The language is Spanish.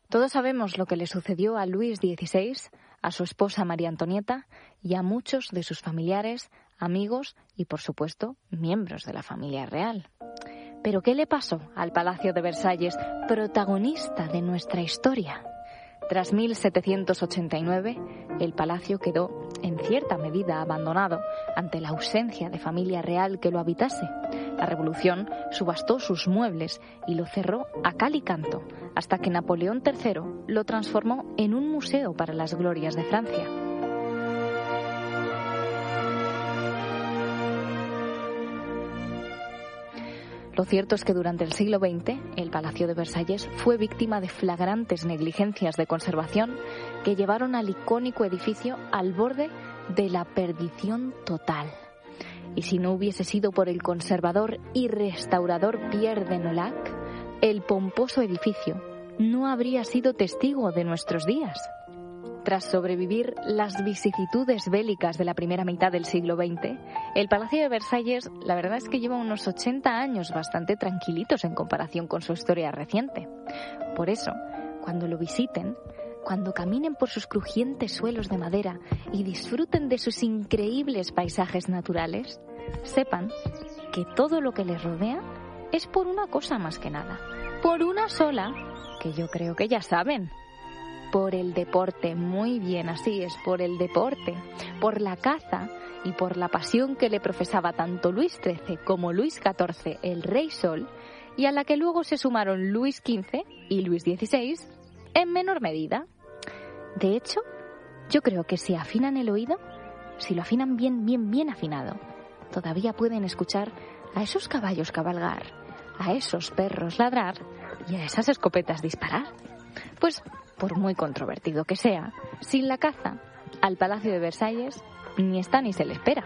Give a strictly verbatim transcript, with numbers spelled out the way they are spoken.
Todos sabemos lo que le sucedió a Luis dieciséis, a su esposa María Antonieta y a muchos de sus familiares, amigos y, por supuesto, miembros de la familia real. ¿Pero qué le pasó al Palacio de Versalles, protagonista de nuestra historia? Tras mil setecientos ochenta y nueve, el palacio quedó, en cierta medida, abandonado ante la ausencia de familia real que lo habitase. La Revolución subastó sus muebles y lo cerró a cal y canto, hasta que Napoleón tercero lo transformó en un museo para las glorias de Francia. Lo cierto es que durante el siglo veinte, el Palacio de Versalles fue víctima de flagrantes negligencias de conservación que llevaron al icónico edificio al borde de la perdición total. Y si no hubiese sido por el conservador y restaurador Pierre de Nolac, el pomposo edificio no habría sido testigo de nuestros días. Tras sobrevivir las vicisitudes bélicas de la primera mitad del siglo veinte, el Palacio de Versalles, la verdad es que lleva unos ochenta años bastante tranquilitos en comparación con su historia reciente. Por eso, cuando lo visiten, cuando caminen por sus crujientes suelos de madera y disfruten de sus increíbles paisajes naturales, sepan que todo lo que les rodea es por una cosa más que nada, por una sola, que yo creo que ya saben. Por el deporte, muy bien, así es, por el deporte, por la caza y por la pasión que le profesaba tanto Luis trece como Luis catorce, el Rey Sol, y a la que luego se sumaron Luis quince y Luis dieciséis en menor medida. De hecho, yo creo que si afinan el oído, si lo afinan bien, bien, bien afinado, todavía pueden escuchar a esos caballos cabalgar, a esos perros ladrar y a esas escopetas disparar. Pues, por muy controvertido que sea, sin la caza, al Palacio de Versalles ni está ni se le espera.